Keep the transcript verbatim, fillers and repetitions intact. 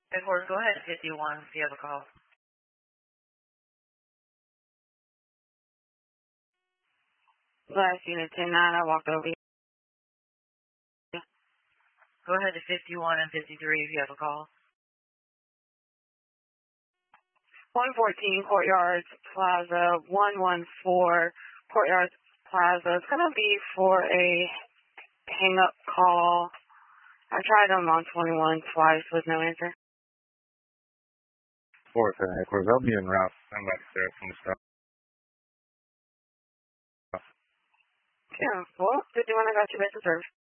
Headquarters, go ahead, fifty-one, if you have a call. Last unit ten nine, I walked over here. Go ahead to fifty-one and fifty-three if you have a call. one fourteen Courtyards Plaza, one one four Courtyards Plaza. It's going to be for a hang-up call. I tried them on twenty-one twice with no answer. four seven headquarters, I'll be en route. I'm back there from the start. Yeah, well, fifty-one, I got your best service.